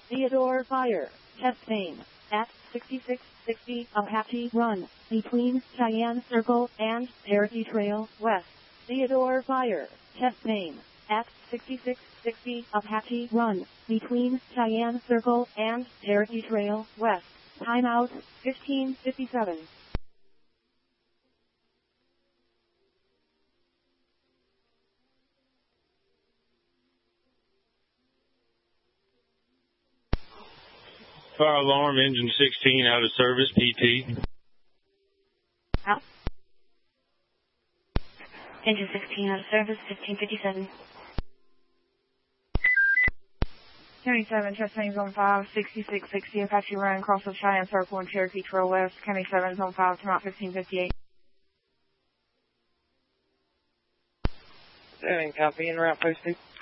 Theodore Fire. Test name. At 6660 Apache Run. Between Cheyenne Circle and Cherokee Trail West. Theodore Fire. Test name. At 6660 Apache Run. Between Cheyenne Circle and Cherokee Trail West. Timeout 1557. Fire alarm, engine 16 out of service, PT. Out. Engine 16 out of service, 1557. 77, test name zone 5, 6660 Apache Run, cross the Cheyenne Circle and Cherokee Trail West, County 7, zone 5, time out 1558. 7, copy, en route posted.